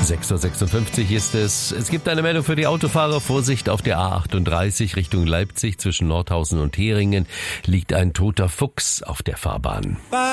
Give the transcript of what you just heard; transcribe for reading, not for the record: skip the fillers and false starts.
6:56 Uhr ist es. Es gibt eine Meldung für die Autofahrer. Vorsicht auf der A38 Richtung Leipzig zwischen Nordhausen und Heringen liegt ein toter Fuchs auf der Fahrbahn.